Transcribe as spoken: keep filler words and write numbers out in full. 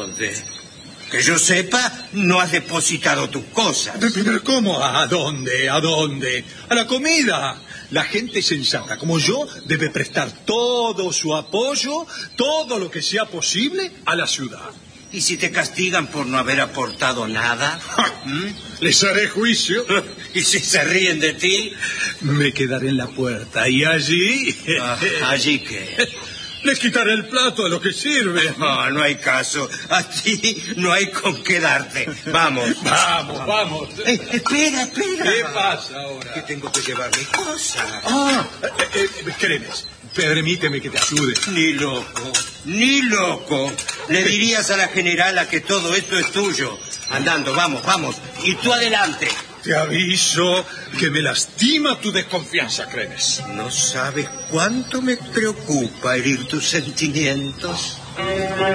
dónde? Que yo sepa, no has depositado tus cosas. ¿Pero cómo? ¿A dónde? ¿A dónde? A la comida. La gente sensata como yo debe prestar todo su apoyo, todo lo que sea posible a la ciudad. ¿Y si te castigan por no haber aportado nada? ¿Mm? Les haré juicio. ¿Y si se ríen de ti? Me quedaré en la puerta y allí... Ah, ¿allí qué? Les quitaré el plato de lo que sirve. No, no hay caso. Aquí no hay con qué darte. Vamos. Vamos, vamos. Eh, espera, espera. ¿Qué pasa ahora? Que tengo que llevar mis cosas. Ah, eh, eh, Cremes, permíteme que te ayude. Ni loco, ni loco. Le dirías a la generala que todo esto es tuyo. Andando, vamos, vamos. Y tú adelante. Te aviso que me lastima tu desconfianza, Cremes. No sabes cuánto me preocupa herir tus sentimientos.